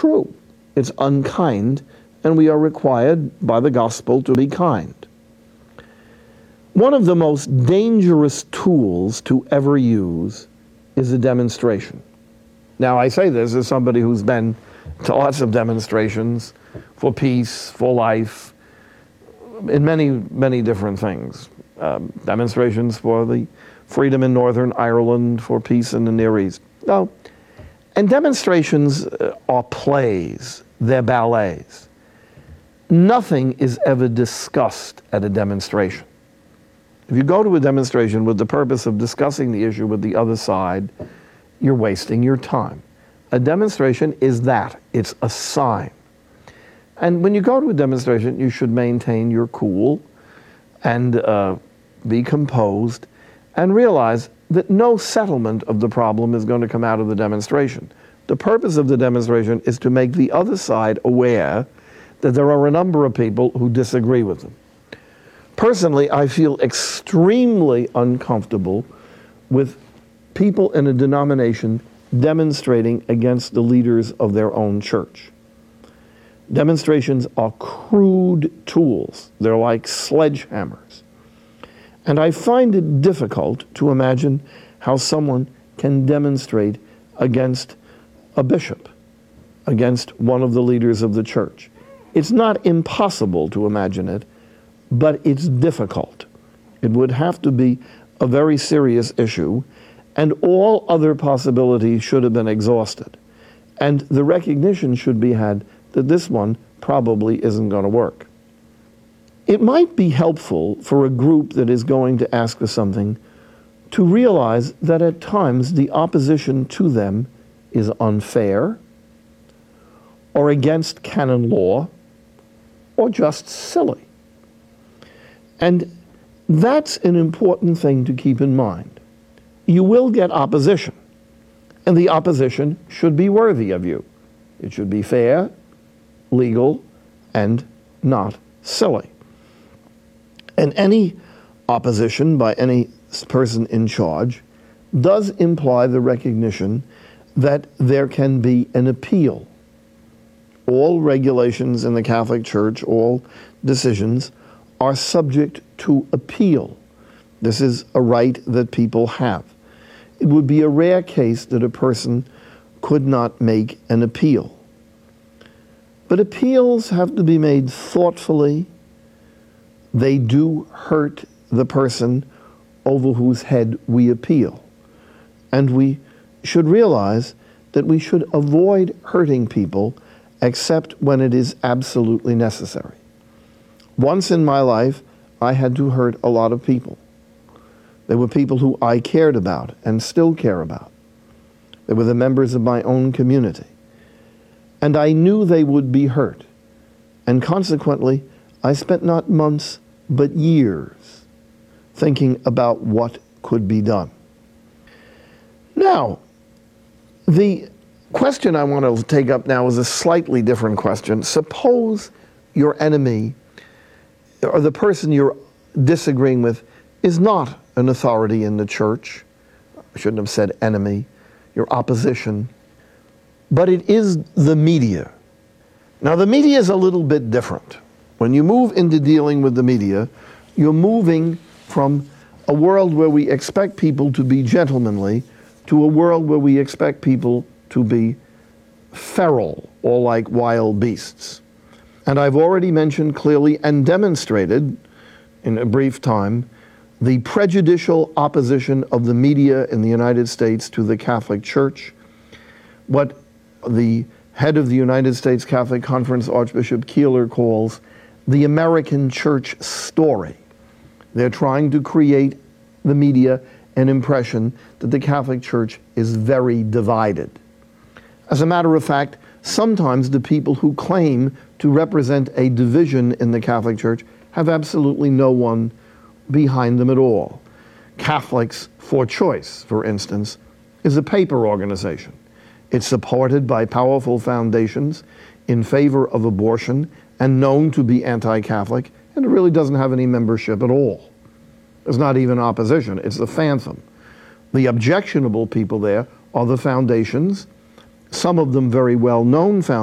true. It's unkind, and we are required by the gospel to be kind. One of the most dangerous tools to ever use is a demonstration. Now, I say this as somebody who's been to lots of demonstrations for peace, for life, in many, many different things. Demonstrations for the freedom in Northern Ireland, for peace in the Near East. No. And demonstrations are plays, they're ballets. Nothing is ever discussed at a demonstration. If you go to a demonstration with the purpose of discussing the issue with the other side, you're wasting your time. A demonstration is that. It's a sign. And when you go to a demonstration, you should maintain your cool and be composed and realize that no settlement of the problem is going to come out of the demonstration. The purpose of the demonstration is to make the other side aware that there are a number of people who disagree with them. Personally, I feel extremely uncomfortable with people in a denomination demonstrating against the leaders of their own church. Demonstrations are crude tools. They're like sledgehammers. And I find it difficult to imagine how someone can demonstrate against a bishop, against one of the leaders of the church. It's not impossible to imagine it, but it's difficult. It would have to be a very serious issue, and all other possibilities should have been exhausted. And the recognition should be had that this one probably isn't going to work. It might be helpful for a group that is going to ask for something to realize that at times the opposition to them is unfair, or against canon law, or just silly. And that's an important thing to keep in mind. You will get opposition, and the opposition should be worthy of you. It should be fair, legal, and not silly. And any opposition by any person in charge does imply the recognition that there can be an appeal. All regulations in the Catholic Church, all decisions, are subject to appeal. This is a right that people have. It would be a rare case that a person could not make an appeal. But appeals have to be made thoughtfully. They do hurt the person over whose head we appeal. And we should realize that we should avoid hurting people except when it is absolutely necessary. Once in my life, I had to hurt a lot of people. They were people who I cared about and still care about. They were the members of my own community. And I knew they would be hurt. And consequently, I spent not months, but years thinking about what could be done. Now, the question I want to take up now is a slightly different question. Suppose your enemy, or the person you're disagreeing with, is not an authority in the church. I shouldn't have said enemy, your opposition. But it is the media. Now, the media is a little bit different. When you move into dealing with the media, you're moving from a world where we expect people to be gentlemanly to a world where we expect people to be feral or like wild beasts. And I've already mentioned clearly and demonstrated in a brief time the prejudicial opposition of the media in the United States to the Catholic Church, what the head of the United States Catholic Conference, Archbishop Keeler, calls the American church story. They're trying to create the media an impression that the Catholic Church is very divided. As a matter of fact, sometimes the people who claim to represent a division in the Catholic Church have absolutely no one behind them at all. Catholics for Choice, for instance, is a paper organization. It's supported by powerful foundations in favor of abortion and known to be anti-Catholic, and it really doesn't have any membership at all. There's not even opposition. It's the phantom. The objectionable people there are the foundations, some of them very well-known foundations,